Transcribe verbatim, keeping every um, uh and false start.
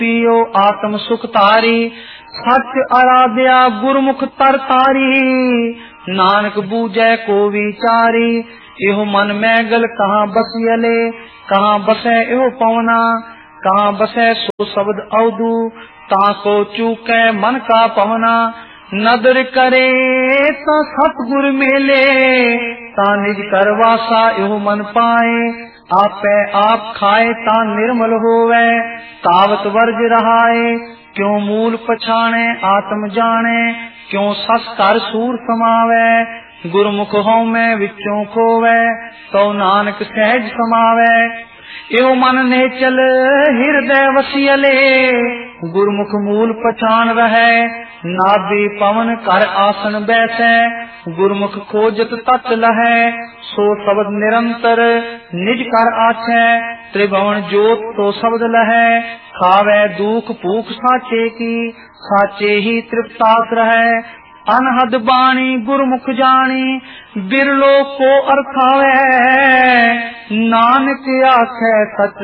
पियो आत्म सुख तारी, सच आराध्या गुरमुख तर तारी। नानक बूझे को विचारी, एहो मन मैगल कहाँ बसियले। कहाँ बसे एहो पवना, कहाँ बसे सो शब्द अवधु। ताको चूके मन का पवना, नदर करे ता सतगुर मेले। ता निज करवासा एहो मन पाए, आपे आप खाए ता निर्मल होवे। तावत वर्ज रहाए, क्यों मूल पछाणे आत्म जाने। क्यों सस कर सूर समावे, गुरमुख हों में विचों खोवे। तो नानक सहज समावे, एवं मन ने चल हृदय वसियले। गुरमुख मूल पछाण रहे, नाभि पवन कर आसन बैसे। गुरमुख खोजत तत् लहे, सो शब्द निरंतर निज कर आछे। त्रिभुवन जोत तो शब्द लहे, खावे दुख भूख साचे की। साचे ही तृप्तास रहे, अनहद बाणी गुरमुख जानी। बिरलो को अर्थावे, नानक आखे सच